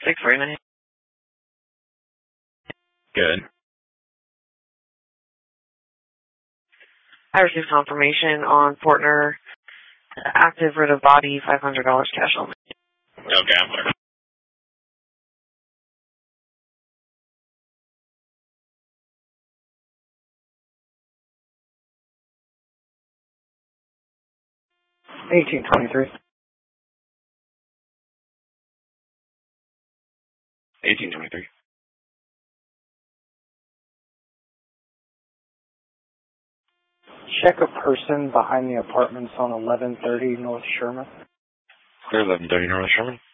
649. Good. I received confirmation on Fortner, active rid of body, $500 cash only. Okay, I'm there. $18.23. 1823. Check a person behind the apartments on 1130 North Sherman. Clear 1130 North Sherman.